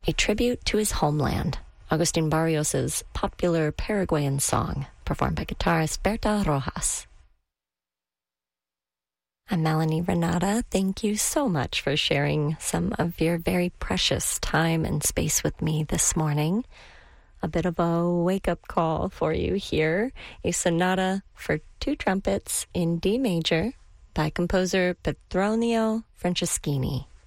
a tribute to his homeland, Agustin Barrios's popular Paraguayan song, performed by guitarist Berta Rojas. I'm Melanie Renata. Thank you so much for sharing some of your very precious time and space with me this morning. A bit of a wake-up call for you here, a sonata for 2 trumpets in D major by composer Petronio Franceschini.